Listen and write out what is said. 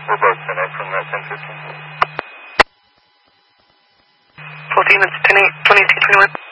We're both set up from that 1015. 14, it's 10-8, 2221.